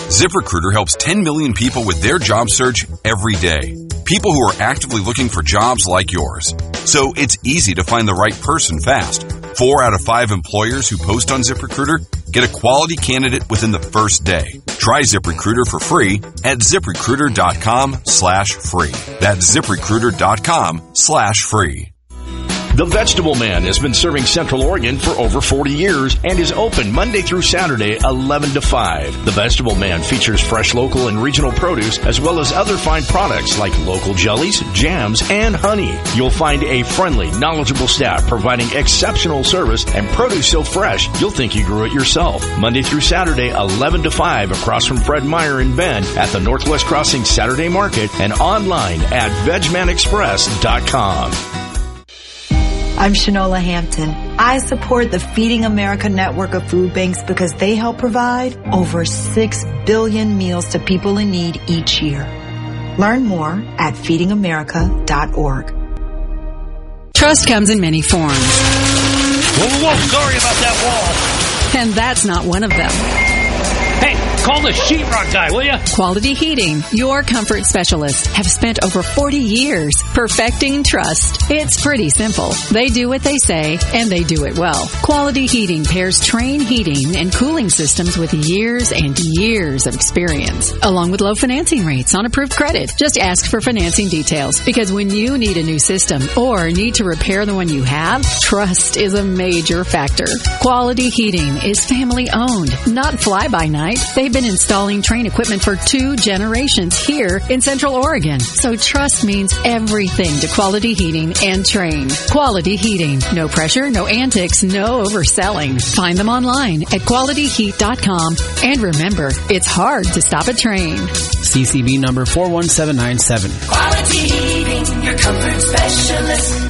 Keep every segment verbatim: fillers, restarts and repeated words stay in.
ZipRecruiter helps ten million people with their job search every day. People who are actively looking for jobs like yours. So it's easy to find the right person fast. Four out of five employers who post on ZipRecruiter get a quality candidate within the first day. Try ZipRecruiter for free at ZipRecruiter.com slash free. That's ZipRecruiter.com slash free. The Vegetable Man has been serving Central Oregon for over forty years and is open Monday through Saturday, eleven to five. The Vegetable Man features fresh local and regional produce as well as other fine products like local jellies, jams, and honey. You'll find a friendly, knowledgeable staff providing exceptional service and produce so fresh you'll think you grew it yourself. Monday through Saturday, eleven to five across from Fred Meyer in Bend at the Northwest Crossing Saturday Market and online at veg man express dot com. I'm Shanola Hampton. I support the Feeding America network of food banks because they help provide over six billion meals to people in need each year. Learn more at feeding america dot org. Trust comes in many forms. Whoa, whoa, whoa, sorry about that wall. And that's not one of them. Hey, call the sheetrock guy, will you? Quality Heating, your comfort specialists, have spent over forty years perfecting trust. It's pretty simple. They do what they say, and they do it well. Quality Heating pairs Trane heating and cooling systems with years and years of experience, along with low financing rates on approved credit. Just ask for financing details, because when you need a new system or need to repair the one you have, trust is a major factor. Quality Heating is family-owned, not fly-by-night. They've been installing Trane equipment for two generations here in Central Oregon. So trust means everything to Quality Heating and Trane. Quality Heating. No pressure, no antics, no overselling. Find them online at quality heat dot com. And remember, it's hard to stop a Trane. C C B number four one seven nine seven. Quality Heating, your comfort specialist.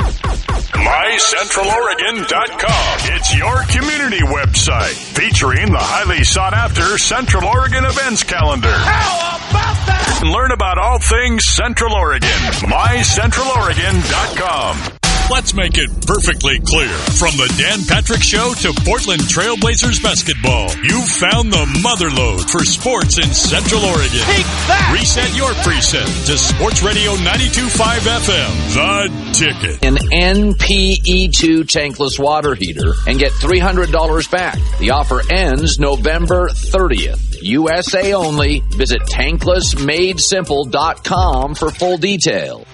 my central oregon dot com. It's your community website featuring the highly sought-after Central Oregon events calendar. How about that? And learn about all things Central Oregon. my central oregon dot com. Let's make it perfectly clear. From the Dan Patrick Show to Portland Trailblazers basketball, you've found the motherlode for sports in Central Oregon. Take that! Reset your preset to Sports Radio ninety-two point five F M, The Ticket. An N P E two tankless water heater and get three hundred dollars back. The offer ends November thirtieth. U S A only. Visit tankless made simple dot com for full detail.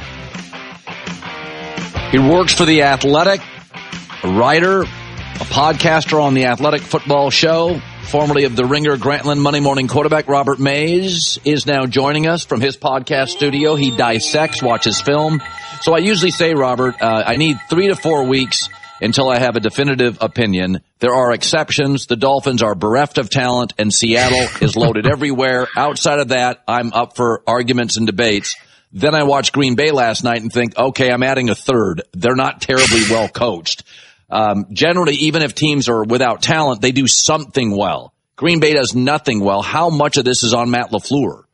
He works for The Athletic, a writer, a podcaster on The Athletic Football Show, formerly of The Ringer, Grantland Monday Morning quarterback Robert Mays is now joining us from his podcast studio. He dissects, watches film. So I usually say, Robert, uh, I need three to four weeks until I have a definitive opinion. There are exceptions. The Dolphins are bereft of talent, and Seattle is loaded everywhere. Outside of that, I'm up for arguments and debates. Then I watched Green Bay last night and think, okay, I'm adding a third. They're not terribly well coached. Um, generally, even if teams are without talent, they do something well. Green Bay does nothing well. How much of this is on Matt LaFleur?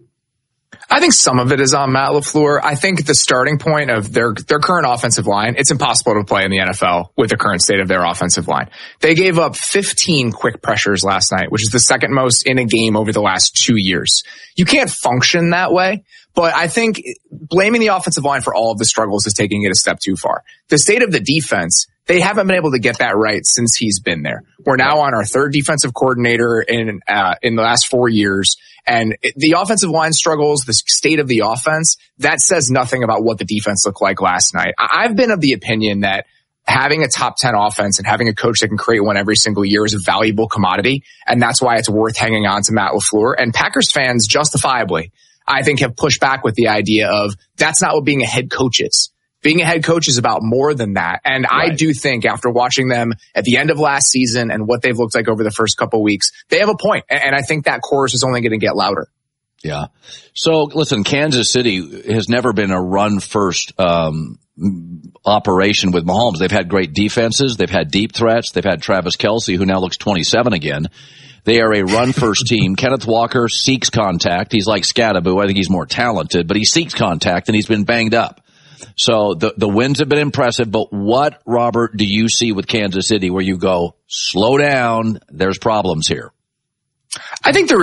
I think some of it is on Matt LaFleur. I think the starting point of their their current offensive line, it's impossible to play in the N F L with the current state of their offensive line. They gave up fifteen quick pressures last night, which is the second most in a game over the last two years. You can't function that way. But I think blaming the offensive line for all of the struggles is taking it a step too far. The state of the defense, they haven't been able to get that right since he's been there. We're now on our third defensive coordinator in uh, in the last four years. And it, the offensive line struggles, the state of the offense, that says nothing about what the defense looked like last night. I, I've been of the opinion that having a top ten offense and having a coach that can create one every single year is a valuable commodity. And that's why it's worth hanging on to Matt LaFleur. And Packers fans, justifiably, I think, have pushed back with the idea of that's not what being a head coach is. Being a head coach is about more than that. And right. I do think after watching them at the end of last season and what they've looked like over the first couple of weeks, they have a point. And I think that chorus is only going to get louder. Yeah. So listen, Kansas City has never been a run first, um, operation with Mahomes. They've had great defenses. They've had deep threats. They've had Travis Kelce, who now looks twenty-seven again. They are a run-first team. Kenneth Walker seeks contact. He's like Scattaboo. I think he's more talented, but he seeks contact, and he's been banged up. So the the wins have been impressive, but what, Robert, do you see with Kansas City where you go, slow down, there's problems here? I think there